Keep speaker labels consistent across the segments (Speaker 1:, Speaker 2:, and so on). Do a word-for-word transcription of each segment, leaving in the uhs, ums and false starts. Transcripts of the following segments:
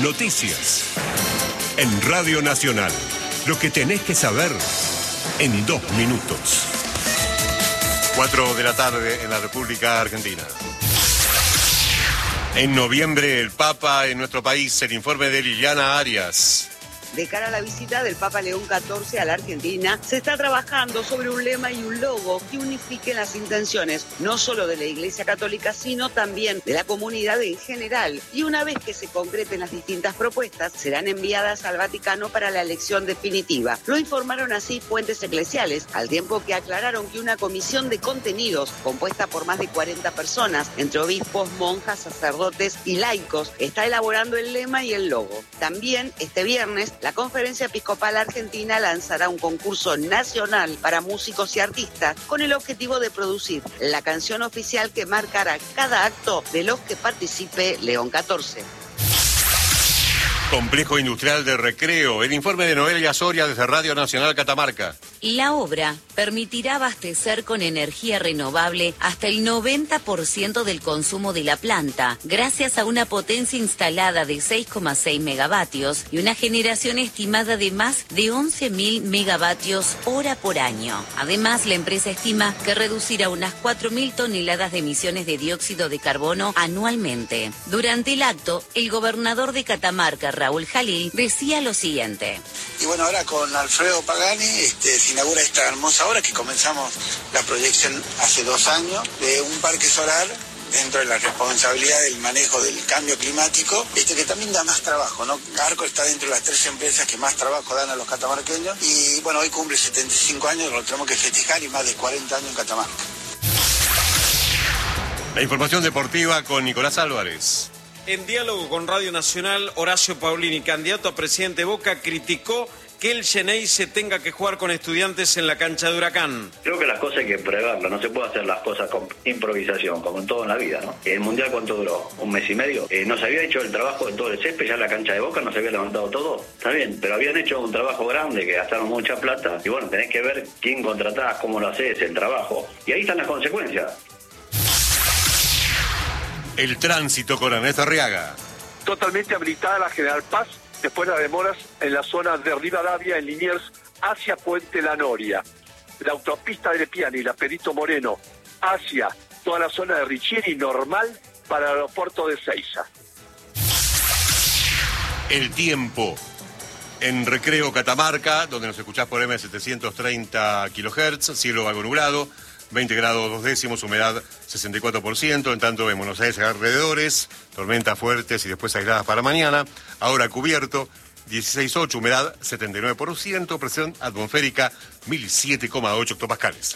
Speaker 1: Noticias. En Radio Nacional. Lo que tenés que saber en dos minutos. Cuatro de la tarde en la República Argentina. En noviembre, el Papa en nuestro país. El informe de Liliana Arias.
Speaker 2: De cara a la visita del Papa León catorce a la Argentina, se está trabajando sobre un lema y un logo que unifiquen las intenciones, no solo de la Iglesia Católica, sino también de la comunidad en general. Y una vez que se concreten las distintas propuestas, serán enviadas al Vaticano para la elección definitiva. Lo informaron así fuentes eclesiales, al tiempo que aclararon que una comisión de contenidos, compuesta por más de cuarenta personas, entre obispos, monjas, sacerdotes y laicos, está elaborando el lema y el logo. También, este viernes, la Conferencia Episcopal Argentina lanzará un concurso nacional para músicos y artistas con el objetivo de producir la canción oficial que marcará cada acto de los que participe León catorce.
Speaker 1: Complejo Industrial de Recreo. El informe de Noelia Soria desde Radio Nacional Catamarca.
Speaker 3: La obra permitirá abastecer con energía renovable hasta el noventa por ciento del consumo de la planta, gracias a una potencia instalada de seis coma seis megavatios y una generación estimada de más de once mil megavatios hora por año. Además, la empresa estima que reducirá unas cuatro mil toneladas de emisiones de dióxido de carbono anualmente. Durante el acto, el gobernador de Catamarca, Raúl Jalil, decía lo siguiente.
Speaker 4: Y bueno, ahora con Alfredo Pagani este, se inaugura esta hermosa obra que comenzamos la proyección hace dos años de un parque solar dentro de la responsabilidad del manejo del cambio climático, este que también da más trabajo, ¿no? Arco está dentro de las tres empresas que más trabajo dan a los catamarqueños y bueno, hoy cumple setenta y cinco años, lo tenemos que festejar y más de cuarenta años en Catamarca.
Speaker 1: La información deportiva con Nicolás Álvarez.
Speaker 5: En diálogo con Radio Nacional, Horacio Paulini, candidato a presidente de Boca, criticó que el Xenei se tenga que jugar con Estudiantes en la cancha de Huracán.
Speaker 6: Creo que las cosas hay que preverlas, no se puede hacer las cosas con improvisación, como en todo en la vida, ¿no? El Mundial, ¿cuánto duró? ¿Un mes y medio? Eh, ¿No se había hecho el trabajo de todo el césped, ya en la cancha de Boca no se había levantado todo? Está bien, pero habían hecho un trabajo grande, que gastaron mucha plata, y bueno, tenés que ver quién contratás, cómo lo haces, el trabajo, y ahí están las consecuencias.
Speaker 1: El tránsito con Ernesto Arriaga.
Speaker 7: Totalmente habilitada la General Paz, después de las demoras en la zona de Rivadavia, en Liniers, hacia Puente La Noria. La autopista de Lepiani y la Perito Moreno hacia toda la zona de Richieri, normal para el aeropuerto de Seiza.
Speaker 1: El tiempo. En Recreo Catamarca, donde nos escuchás por M setecientos treinta kilohertz, cielo algo nublado, veinte grados dos décimos, humedad sesenta y cuatro por ciento, en tanto en Buenos Aires alrededores, tormentas fuertes y después aisladas para mañana, ahora cubierto, dieciséis coma ocho, humedad setenta y nueve por ciento, presión atmosférica mil siete coma ocho hectopascales.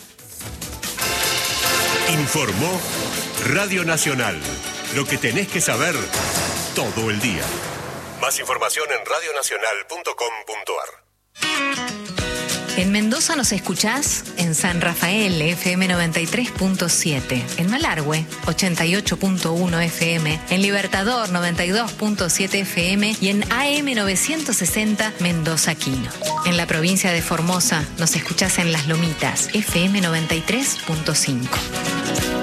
Speaker 1: Informó Radio Nacional, lo que tenés que saber todo el día. Más información en radio nacional punto com punto ar.
Speaker 8: En Mendoza nos escuchás en San Rafael, F M noventa y tres punto siete. En Malargüe, ochenta y ocho punto uno F M. En Libertador, noventa y dos punto siete F M. Y en A M novecientos sesenta, Mendoza Quino. En la provincia de Formosa nos escuchás en Las Lomitas, F M noventa y tres punto cinco.